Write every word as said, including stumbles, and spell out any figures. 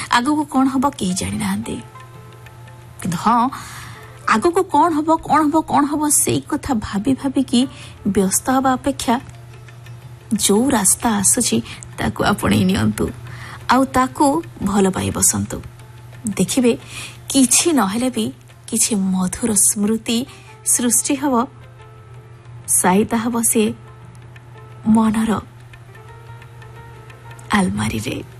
आग को कौन हम कहीं जानी ना कि हाँ आग को कौन हम कौन हम कौन हम से कथा भाभी भाभी कि व्यस्त हवा अपेक्षा जो रास्ता आसुची ताकू आपणे नियंतु आउ ताकू भल पाई बसंतु देखिबे किछि नहेले भी किछि मधुर स्मृति सृष्टि हब साइता हब से मनर आलमारी रे।